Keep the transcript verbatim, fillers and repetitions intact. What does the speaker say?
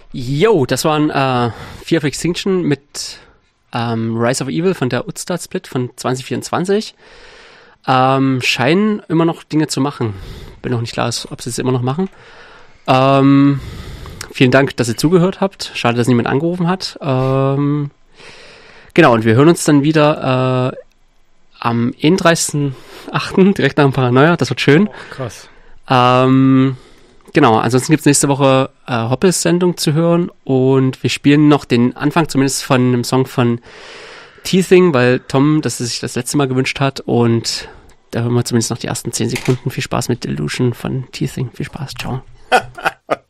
Yo, das waren äh, Fear of Extinction mit ähm, Rise of Evil von der Utstart Split von zwanzig vierundzwanzig. Ähm, scheinen immer noch Dinge zu machen. Bin noch nicht klar, ob sie es immer noch machen. Ähm, vielen Dank, dass ihr zugehört habt. Schade, dass niemand angerufen hat. Ähm, genau, und wir hören uns dann wieder äh, am einunddreißigsten achten direkt nach dem Paranoia. Das wird schön. Oh, krass. Ähm, genau, ansonsten gibt's nächste Woche äh, Hoppes-Sendung zu hören und wir spielen noch den Anfang zumindest von einem Song von Teething, weil Tom das sich das letzte Mal gewünscht hat und da hören wir zumindest noch die ersten zehn Sekunden. Viel Spaß mit Delusion von Teething. Viel Spaß, ciao.